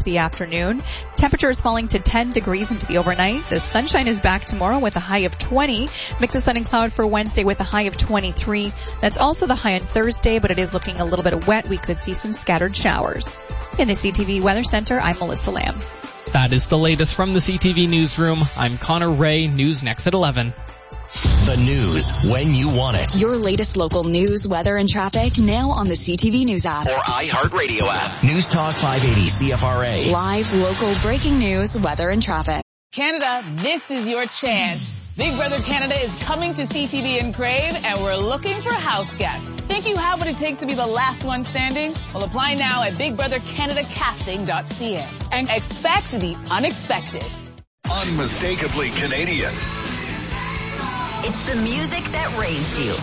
into the afternoon. Temperature is falling to 10 degrees into the overnight. The sunshine is back tomorrow with a high of 20. Mix of sun and cloud for Wednesday with a high of 23. That's also the high on Thursday, but it is looking a little bit wet. We could see some scattered showers. In the CTV Weather Center, I'm Melissa Lamb. That is the latest from the CTV Newsroom. I'm Connor Ray. News next at 11. The news when you want it. Your latest local news, weather, and traffic now on the CTV News app. Or iHeartRadio app. News Talk 580 CFRA. Live, local, breaking news, weather, and traffic. Canada, this is your chance. Big Brother Canada is coming to CTV and Crave, and we're looking for house guests. Think you have what it takes to be the last one standing? Well, apply now at BigBrotherCanadaCasting.ca and expect the unexpected. Unmistakably Canadian. It's the music that raised you.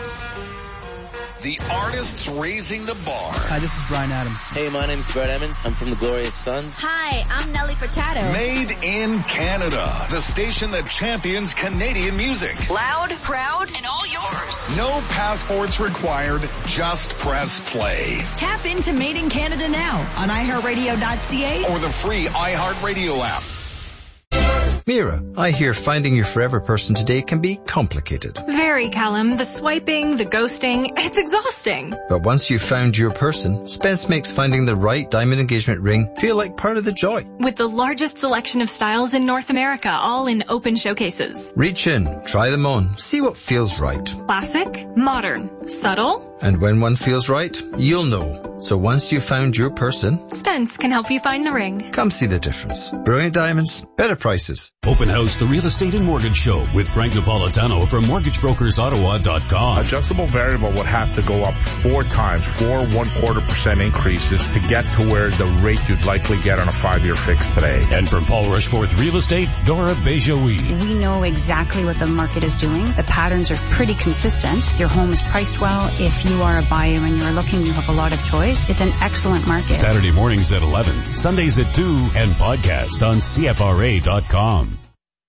The artists raising the bar. Hi, this is Bryan Adams. Hey, my name's Brett Emmons. I'm from the Glorious Sons. Hi, I'm Nelly Furtado. Made in Canada. The station that champions Canadian music. Loud, proud, and all yours. No passports required. Just press play. Tap into Made in Canada now on iHeartRadio.ca or the free iHeartRadio app. Mira, I hear finding your forever person today can be complicated. Very, Callum. The swiping, the ghosting, it's exhausting. But once you've found your person, Spence makes finding the right diamond engagement ring feel like part of the joy. With the largest selection of styles in North America, all in open showcases. Reach in, try them on, see what feels right. Classic, modern, subtle. And when one feels right, you'll know. So once you've found your person, Spence can help you find the ring. Come see the difference. Brilliant diamonds, better prices. Open House, the real estate and mortgage show with Frank Napolitano from MortgageBrokersOttawa.com. Adjustable variable would have to go up 4 times, 4.25% increases to get to where the rate you'd likely get on a 5-year fix today. And from Paul Rushforth Real Estate, Dora Bejoui. We know exactly what the market is doing. The patterns are pretty consistent. Your home is priced well. If you are a buyer and you're looking, you have a lot of choice. It's an excellent market. Saturday mornings at 11, Sundays at 2, and podcast on CFRA.com.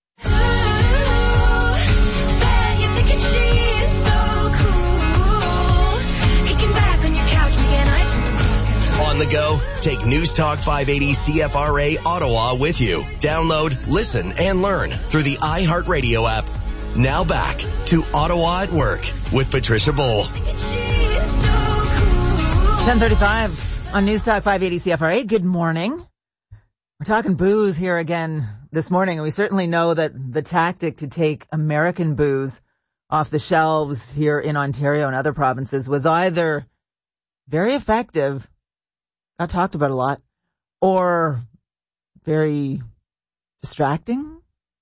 On the go, take News Talk 580 CFRA Ottawa with you. Download, listen, and learn through the iHeartRadio app. Now back to Ottawa at Work with Patricia Bowl. 10:35 on News Talk 580 CFRA. Good morning. We're talking booze here again this morning, and we certainly know that the tactic to take American booze off the shelves here in Ontario and other provinces was either very effective, got talked about a lot, or very distracting,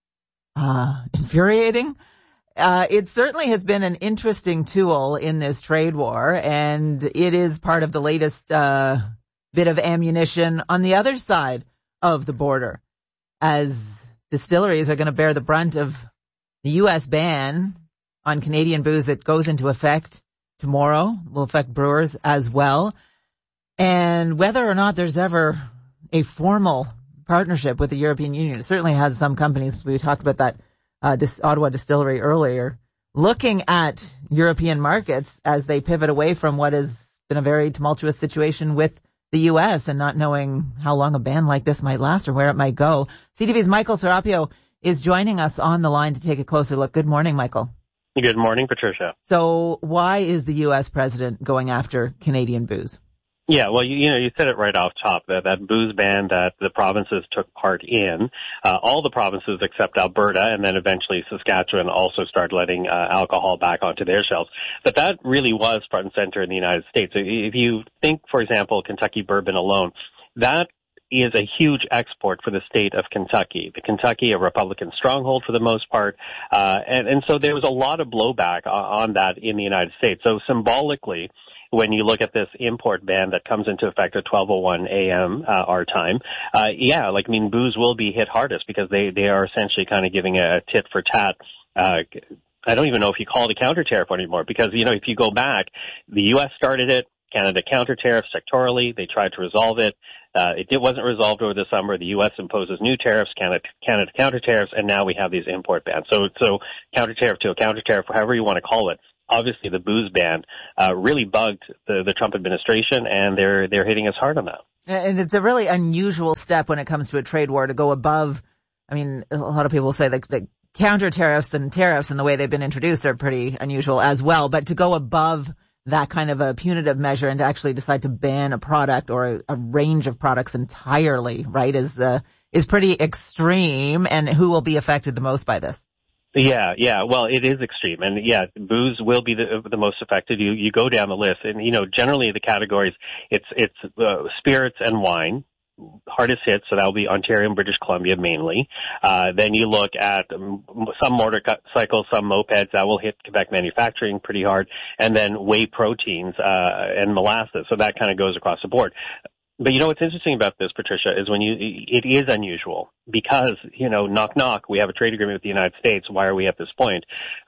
infuriating. It certainly has been an interesting tool in this trade war, and it is part of the latest bit of ammunition on the other side of the border, as distilleries are going to bear the brunt of the U.S. ban on Canadian booze that goes into effect tomorrow, will affect brewers as well. And whether or not there's ever a formal partnership with the European Union, it certainly has some companies. We talked about that Ottawa distillery earlier, looking at European markets as they pivot away from what has been a very tumultuous situation with the U.S. and not knowing how long a ban like this might last or where it might go. CTV's Michael Serapio is joining us on the line to take a closer look. Good morning, Michael. Good morning, Patricia. So why is the U.S. president going after Canadian booze? Yeah, well, you said it right off top, that booze ban that the provinces took part in, all the provinces except Alberta, and then eventually Saskatchewan also started letting alcohol back onto their shelves. But that really was front and center in the United States. If you think, for example, Kentucky bourbon alone, that is a huge export for the state of Kentucky. The Kentucky, a Republican stronghold for the most part, and so there was a lot of blowback on that in the United States. So symbolically, when you look at this import ban that comes into effect at 12:01 a.m. Our time, booze will be hit hardest because they are essentially kind of giving a tit for tat. I don't even know if you call it a counter tariff anymore because, if you go back, the U.S. started it, Canada counter tariffs sectorally. They tried to resolve it. It wasn't resolved over the summer. The U.S. imposes new tariffs, Canada counter tariffs, and now we have these import bans. So counter tariff to a counter tariff, however you want to call it. Obviously, the booze ban really bugged the Trump administration, and they're hitting us hard on that. And it's a really unusual step when it comes to a trade war to go above. I mean, a lot of people say the counter tariffs and tariffs and the way they've been introduced are pretty unusual as well. But to go above that kind of a punitive measure and to actually decide to ban a product or a range of products entirely, right, is pretty extreme. And who will be affected the most by this? Yeah. Well, it is extreme. And booze will be the most affected. You go down the list and, generally the categories, it's spirits and wine. Hardest hit, so that will be Ontario and British Columbia mainly. Then you look at some motorcycles, some mopeds, that will hit Quebec manufacturing pretty hard. And then whey proteins, and molasses. So that kind of goes across the board. But what's interesting about this, Patricia, is it is unusual because, knock knock, we have a trade agreement with the United States. Why are we at this point?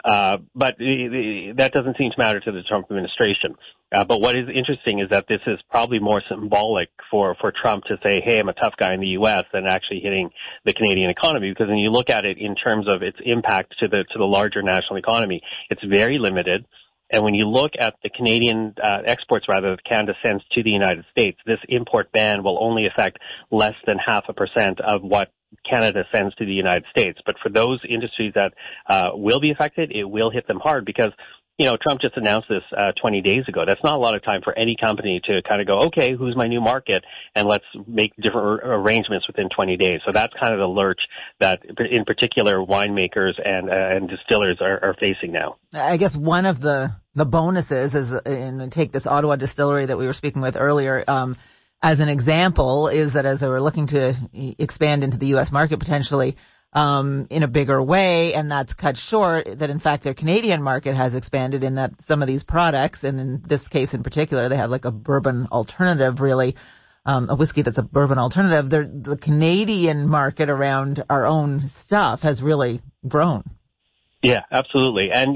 But that doesn't seem to matter to the Trump administration. But what is interesting is that this is probably more symbolic for Trump to say, hey, I'm a tough guy in the U.S. than actually hitting the Canadian economy. Because when you look at it in terms of its impact to the larger national economy, it's very limited. And when you look at the Canadian exports, rather, that Canada sends to the United States, this import ban will only affect less than 0.5% of what Canada sends to the United States. But for those industries that will be affected, it will hit them hard because, Trump just announced this 20 days ago. That's not a lot of time for any company to kind of go, okay, who's my new market? And let's make different arrangements within 20 days. So that's kind of the lurch that, in particular, winemakers and distillers are facing now. I guess one of the bonuses is, and take this Ottawa distillery that we were speaking with earlier, as an example, is that as they were looking to expand into the U.S. market potentially, in a bigger way, and that's cut short, that in fact their Canadian market has expanded in that some of these products, and in this case in particular, they have like a bourbon alternative, really, a whiskey that's a bourbon alternative. The Canadian market around our own stuff has really grown. Yeah, absolutely. And,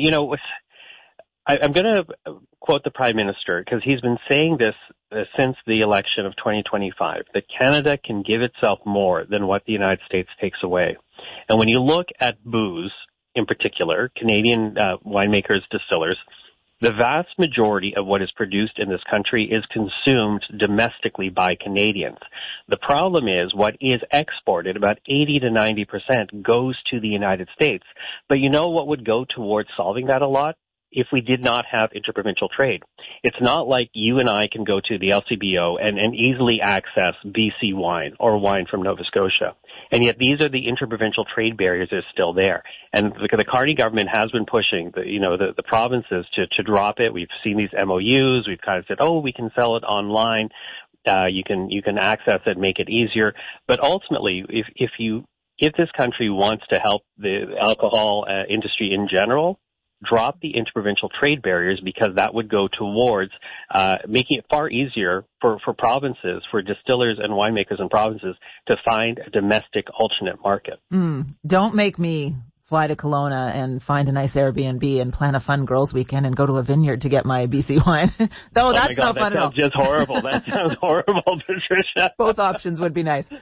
I'm going to quote the Prime Minister because he's been saying this since the election of 2025, that Canada can give itself more than what the United States takes away. And when you look at booze, in particular, Canadian winemakers, distillers, the vast majority of what is produced in this country is consumed domestically by Canadians. The problem is what is exported, about 80 to 90%, goes to the United States. But you know what would go towards solving that a lot? If we did not have interprovincial trade. It's not like you and I can go to the LCBO and easily access BC wine or wine from Nova Scotia. And yet these are the interprovincial trade barriers that are still there. And the Carney government has been pushing the provinces to drop it. We've seen these MOUs. We've kind of said, we can sell it online. You can access it, make it easier. But ultimately, if this country wants to help the alcohol industry in general, drop the interprovincial trade barriers, because that would go towards making it far easier for provinces, for distillers and winemakers in provinces to find a domestic alternate market. Don't make me fly to Kelowna and find a nice Airbnb and plan a fun girls' weekend and go to a vineyard to get my BC wine. No, that's not fun at all. That sounds just horrible. That sounds horrible, Patricia. Both options would be nice.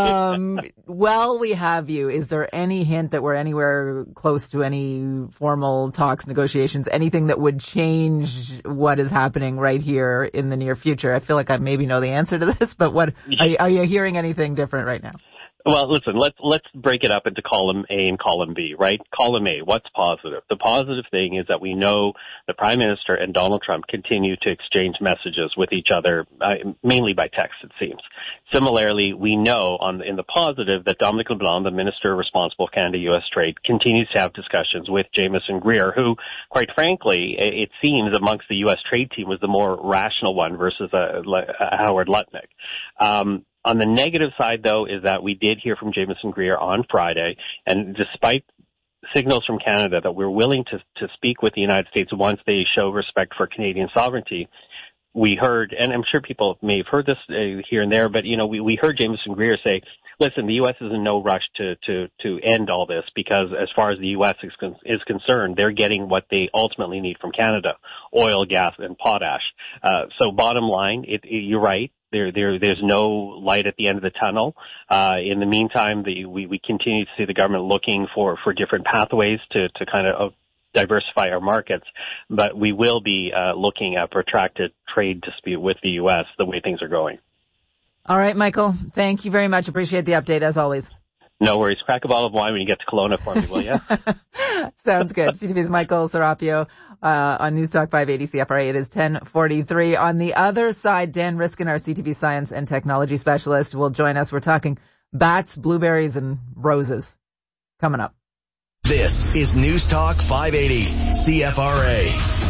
While we have you, is there any hint that we're anywhere close to any formal talks, negotiations, anything that would change what is happening right here in the near future? I feel like I maybe know the answer to this, but are you hearing anything different right now? Well, listen, let's break it up into column A and column B, right? Column A, what's positive? The positive thing is that we know the Prime Minister and Donald Trump continue to exchange messages with each other, mainly by text, it seems. Similarly, we know in the positive that Dominic LeBlanc, the Minister responsible for Canada-U.S. trade, continues to have discussions with Jamieson Greer, who, quite frankly, it seems amongst the U.S. trade team was the more rational one versus Howard Lutnick. On the negative side, though, is that we did hear from Jamieson Greer on Friday, and despite signals from Canada that we're willing to speak with the United States once they show respect for Canadian sovereignty, we heard, and I'm sure people may have heard this here and there, but we heard Jamieson Greer say, listen, the U.S. is in no rush to end all this, because as far as the U.S. is concerned, they're getting what they ultimately need from Canada, oil, gas, and potash. So bottom line, you're right. There's no light at the end of the tunnel. In the meantime, we continue to see the government looking for different pathways to kind of diversify our markets, but we will be looking at protracted trade dispute with the U.S. the way things are going. All right, Michael. Thank you very much. Appreciate the update as always. No worries. Crack a bottle of wine when you get to Kelowna for me, will you? Sounds good. CTV's Michael Serapio on News Talk 580 CFRA. It is 10:43. On the other side, Dan Riskin, our CTV science and technology specialist, will join us. We're talking bats, blueberries, and roses coming up. This is News Talk 580 CFRA.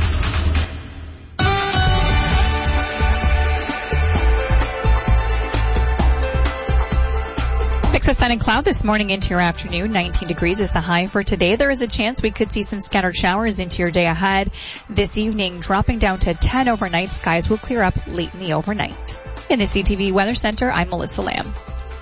Mix of sun and cloud this morning into your afternoon. 19 degrees is the high for today. There is a chance we could see some scattered showers into your day ahead. This evening, dropping down to 10 overnight. Skies will clear up late in the overnight. In the CTV Weather Center, I'm Melissa Lamb.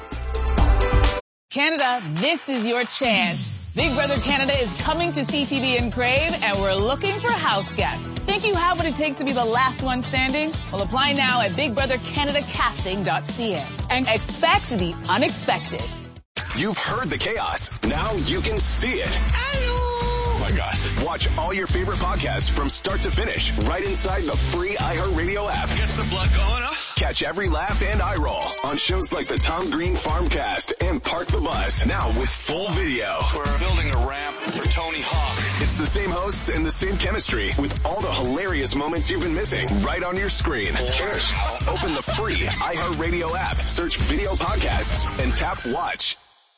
Canada, this is your chance. Big Brother Canada is coming to CTV and Crave, and we're looking for house guests. Think you have what it takes to be the last one standing? Well, apply now at bigbrothercanadacasting.ca and expect the unexpected. You've heard the chaos. Now you can see it. Oh my gosh. Watch all your favorite podcasts from start to finish right inside the free iHeartRadio app. Gets the blood going, huh? Catch every laugh and eye roll on shows like the Tom Green Farmcast and Park the Bus. Now with full video. We're building a ramp for Tony Hawk. It's the same hosts and the same chemistry with all the hilarious moments you've been missing right on your screen. Cheers. Open the free iHeartRadio app, search video podcasts, and tap watch.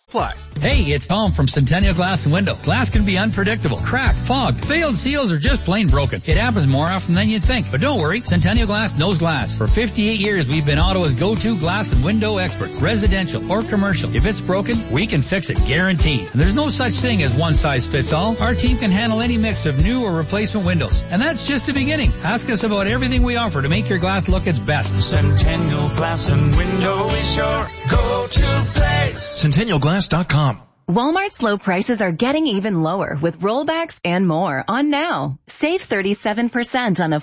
Hey, it's Tom from Centennial Glass and Window. Glass can be unpredictable. Cracked, fogged, failed seals, or just plain broken. It happens more often than you'd think. But don't worry, Centennial Glass knows glass. For 58 years, we've been Ottawa's go-to glass and window experts. Residential or commercial. If it's broken, we can fix it, guaranteed. And there's no such thing as one size fits all. Our team can handle any mix of new or replacement windows. And that's just the beginning. Ask us about everything we offer to make your glass look its best. Centennial Glass and Window is your go-to place. CentennialGlass.com. Walmart's low prices are getting even lower with rollbacks and more on now. Save 37% on a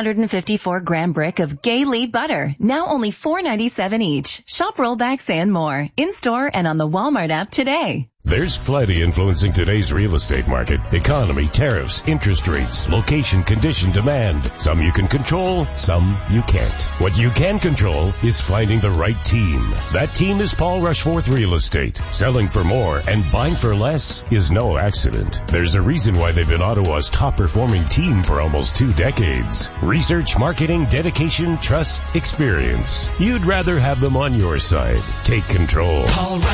454-gram brick of Gay-Lee butter, now only $4.97 each. Shop rollbacks and more, in-store and on the Walmart app today. There's plenty influencing today's real estate market. Economy, tariffs, interest rates, location, condition, demand. Some you can control, some you can't. What you can control is finding the right team. That team is Paul Rushforth Real Estate. Selling for more and buying for less is no accident. There's a reason why they've been Ottawa's top performing team for almost 2 decades. Research, marketing, dedication, trust, experience. You'd rather have them on your side. Take control.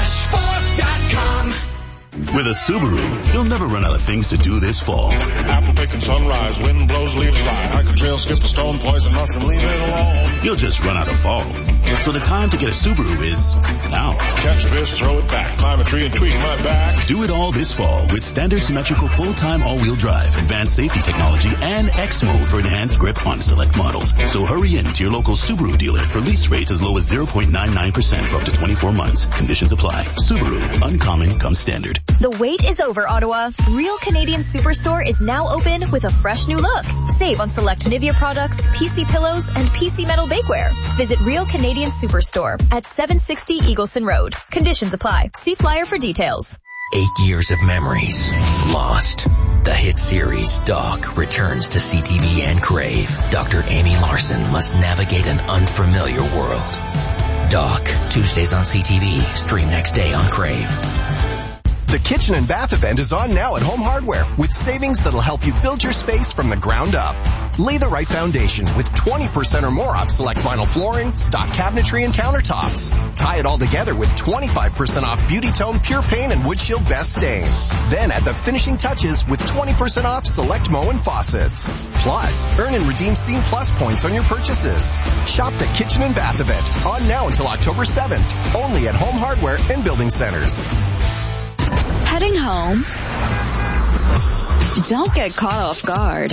PaulRushforth.com. With a Subaru, you'll never run out of things to do this fall. Apple picking sunrise, wind blows, leaves fly. Hike a trail, skip a stone, poison mushroom, leave it alone. You'll just run out of fall. So the time to get a Subaru is now. Catch a fish, throw it back, climb a tree and tweak my back. Do it all this fall with standard symmetrical full-time all-wheel drive, advanced safety technology, and X mode for enhanced grip on select models. So hurry in to your local Subaru dealer for lease rates as low as 0.99% for up to 24 months. Conditions apply. Subaru, uncommon comes standard. The wait is over, Ottawa. Real Canadian Superstore is now open with a fresh new look. Save on select Nivea products, PC pillows, and PC metal bakeware. Visit Real Canadian Superstore at 760 Eagleson Road. Conditions apply. See flyer for details. 8 years of memories lost. The hit series Doc returns to CTV and Crave. Dr. Amy Larson must navigate an unfamiliar world. Doc, Tuesdays on CTV, stream next day on Crave. The kitchen and bath event is on now at Home Hardware with savings that'll help you build your space from the ground up. Lay the right foundation with 20% or more off select vinyl flooring, stock cabinetry, and countertops. Tie it all together with 25% off Beauty Tone Pure Paint and Wood Shield Best Stain. Then add the finishing touches with 20% off select Moen faucets. Plus, earn and redeem Scene Plus points on your purchases. Shop the kitchen and bath event on now until October 7th. Only at Home Hardware and Building Centers. Heading home? Don't get caught off guard.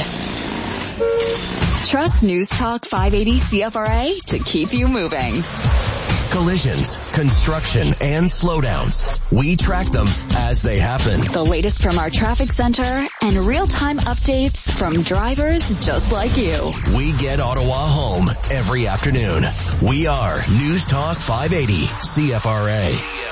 Trust News Talk 580 CFRA to keep you moving. Collisions, construction, and slowdowns. We track them as they happen. The latest from our traffic center and real-time updates from drivers just like you. We get Ottawa home every afternoon. We are News Talk 580 CFRA.